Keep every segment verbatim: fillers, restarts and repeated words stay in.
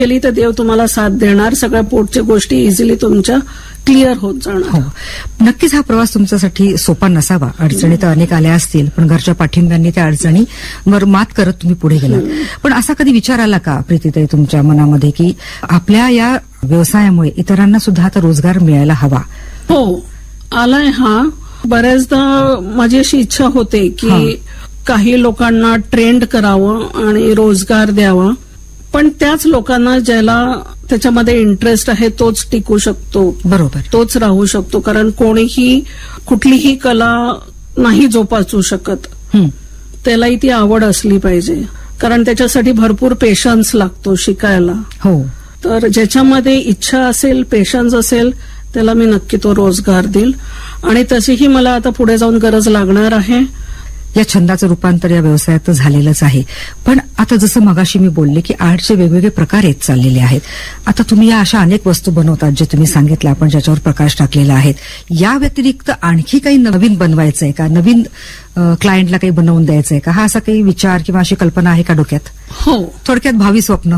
केली तर देव तुम्हाला साथ देणार. सगळ्या पोटच्या गोष्टी इझिली तुमच्या क्लिअर होत जाणार. हो, नक्कीच हा प्रवास तुमच्यासाठी सोपा नसावा. अडचणी तर अनेक आल्या असतील, पण घरच्या पाठिंब्याने त्या अडचणीवर मात करत तुम्ही पुढे गेलात. पण असा कधी विचार आला का प्रीतीताई तुमच्या मनामध्ये की आपल्या या व्यवसायामुळे इतरांना सुद्धा आता रोजगार मिळायला हवा? हो, आलाय हा. बऱ्याचदा माझी अशी इच्छा होते की काही लोकांना ट्रेंड करावं आणि रोजगार द्यावा, पण त्याच लोकांना ज्याला त्याच्यामध्ये इंटरेस्ट आहे तोच टिकू शकतो, बरोबर, तोच राहू शकतो. कारण कोणीही कुठलीही कला नाही जोपासू शकत, त्यालाही ती आवड असली पाहिजे. कारण त्याच्यासाठी भरपूर पेशन्स लागतो शिकायला. हो, तर ज्याच्यामध्ये इच्छा असेल, पेशन्स असेल, त्याला मी नक्की तो रोजगार देईल. आणि तशीही मला आता पुढे जाऊन गरज लागणार आहे. या छंदाचं रूपांतर या व्यवसायात झालेलंच आहे. पण आता जसं मगाशी मी बोलले की आर्टचे वेगवेगळे प्रकार येत चाललेले आहेत. आता तुम्ही या अशा अनेक वस्तू बनवतात जे तुम्ही सांगितलं आपण ज्याच्यावर प्रकाश टाकलेला आहे. या व्यतिरिक्त आणखी काही नवीन बनवायचंय का? नवीन क्लायंटला काही बनवून द्यायचंय का? हा असा काही विचार किंवा अशी कल्पना आहे का डोक्यात? हो, थोडक्यात भावी स्वप्न.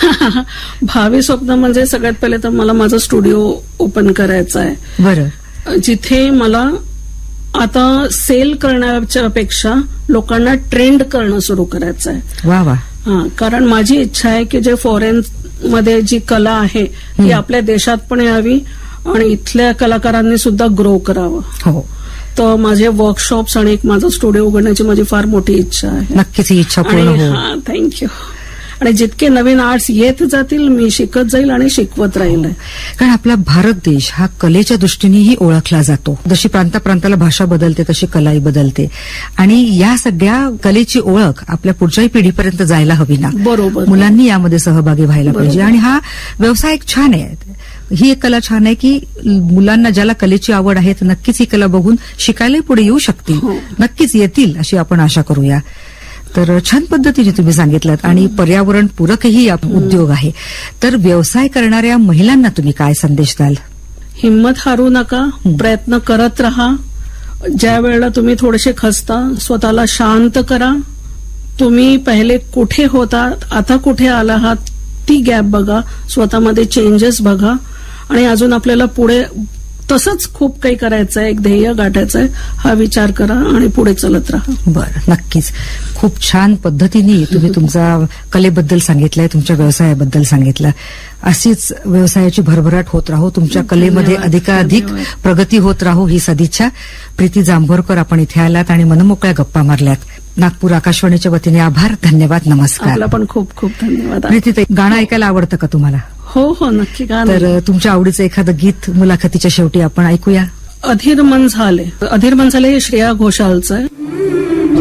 भावी स्वप्न म्हणजे सगळ्यात पहिले तर मला माझं स्टुडिओ ओपन करायचं आहे. बरं, जिथे मला आता सेल करण्याच्या पेक्षा लोकांना ट्रेंड करणं सुरू करायचं आहे. वा वा. हा, कारण माझी इच्छा आहे की जे फॉरेन मध्ये जी कला आहे ती आपल्या देशात पण यावी आणि इथल्या कलाकारांनी सुद्धा ग्रो करावं. हो, तर माझे वर्कशॉप्स आणि एक माझा स्टुडिओ उघडण्याची माझी फार मोठी इच्छा आहे. नक्कीच ही इच्छा पूर्ण हो. हा, थँक्यू. आणि जितके नवीन आर्ट्स येत जातील मी शिकत जाईल आणि शिकवत राहील. कारण आपला भारत देश हा कलेच्या दृष्टीनेही ओळखला जातो. जशी प्रांताप्रांताला भाषा बदलते तशी कलाही बदलते आणि या सगळ्या कलेची ओळख आपल्या पुढच्याही पिढीपर्यंत जायला हवी ना. बरोबर, मुलांनी यामध्ये सहभागी व्हायला पाहिजे. आणि हा व्यवसाय एक छान आहे. ही एक कला छान आहे की मुलांना ज्याला कलेची आवड आहे तर नक्कीच ही कला बघून शिकायलाही पुढे येऊ शकतील. नक्कीच येतील अशी आपण आशा करूया. तर छान पद्धतीने तुम्ही सांगितलं आणि पर्यावरण पूरकही उद्योग आहे. तर व्यवसाय करणाऱ्या महिलांना तुम्ही काय संदेश द्याल? हिंमत हारू नका, प्रयत्न करत राहा. ज्या वेळेला तुम्ही थोडेसे खचता स्वतःला शांत करा. तुम्ही पहिले कुठे होता, आता कुठे आला आहात ती गॅप बघा, स्वतःमध्ये चेंजेस बघा आणि अजून आपल्याला पुढे तसंच खूप काही करायचं आहे, एक ध्येय गाठायचं आहे हा विचार करा आणि पुढे चलत राहा. बरं, नक्कीच. खूप छान पद्धतीने तुम्ही तुमचा कलेबद्दल सांगितलंय, तुमच्या व्यवसायाबद्दल सांगितलं. अशीच व्यवसायाची भरभराट होत राहू, तुमच्या कलेमध्ये अधिकाधिक प्रगती होत राहू ही सदिच्छा. प्रीती जांभोरकर आपण इथे आलात आणि मनमोकळ्या गप्पा मारल्यात. नागपूर आकाशवाणीच्या वतीने आभार, धन्यवाद, नमस्कार. आपला पण खूप खूप धन्यवाद. प्रीती, गाणं ऐकायला आवडतं का तुम्हाला? हो हो, नक्की. तर तुमच्या आवडीचं एखादं गीत मुलाखतीच्या शेवटी आपण ऐकूया. अधीर मन झाले. अधीर मन झाले हे श्रेया घोषालचं आहे.